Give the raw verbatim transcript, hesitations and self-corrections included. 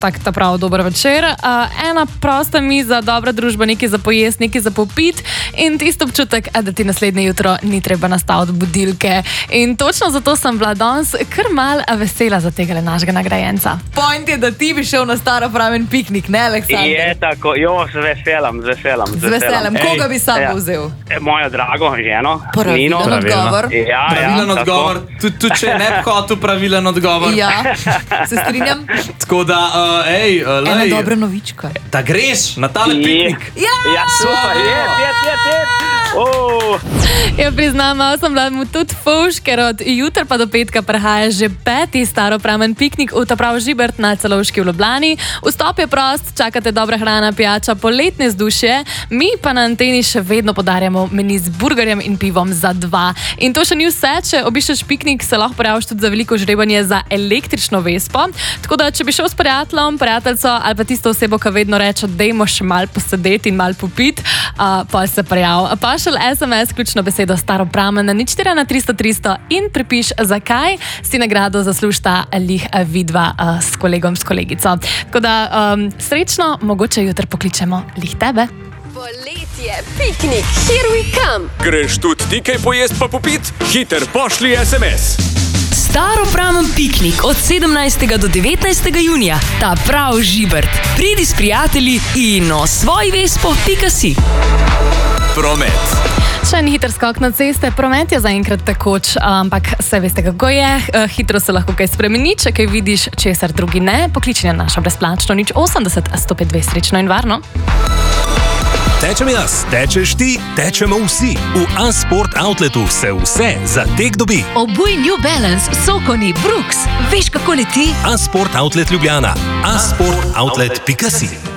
tak ta prav dober večer. Uh, ena prosta miza, dobra družba, nekaj za pojest, nekaj za popit in tisto občutek, da ti naslednje jutro ni treba nastaviti budilke. In točno zato sem bila danes kar mal vesela za tega našega nagrajenca. Point je, da ti bi šel na staropraven piknik, ne, Aleksandar? Je tako, jo, z veselem, z veselem. Z veselem. Koga bi sam ja. vzel? Mojo drago ženo, Nino. Pravilen odgovor. Ja, pravilen ja, odgovor. Tudi tud, če ne bi hotel pravilen odgovor. Ja, se strinjam. Tako da, uh, ej, uh, Ena dobra novička. Da greš na tale piknik. Ja, ja super, je, je, je, je. Oh. Ja, priznam, malo sem bila mu tudi fuš, ker od jutra pa do petka prihaja že peti staropramen piknik v ta prav Žibert na Celovški v Ljubljani. Vstop je prost, čakate dobra hrana, pijača, poletne vzdušje, mi pa na anteni še vedno podarjamo meni z burgerjem in pivom za dva. In to še ni vse, če obiščeš piknik, se lahko prijaviš tudi za veliko žrebanje za električno vespo. Tako da, če bi šel s prijateljem, prijateljco ali pa tisto osebo, ki vedno reče, dajmo še mal posedeti in mal popit, uh, pa se prijav. Pošelj es em es ključno besedo staropramen na nič štiri na tristo tristo in pripiš, zakaj si nagrado zaslužita lih vidva uh, s kolegom, s kolegico. Tako da, um, srečno, mogoče jutri pokličemo lih tebe. Poletje, piknik, here we come! Greš tudi ti kaj pojest pa popit? Hiter pošli es em es! Staropramen piknik od sedemnajstega do devetnajstega junija. Ta prav Žibert. Pridi s prijatelji in osvoj vespo pika si. Promet. Še en hiter skok na ceste, promet je zaenkrat tekoč, ampak vse veste, kako je. Hitro se lahko kaj spremeni, če kaj vidiš, česar drugi ne. Pokliči na našo brezplačno nič osemdeset sto pet dve, srečno in varno. Tečem jaz, tečeš ti, tečemo vsi. V A-Sport Outletu se vse za tek dobi. Obuj New Balance, Sokoni, Brooks. Veš, kako leti? A-Sport Outlet Ljubljana. a sport outlet pika si.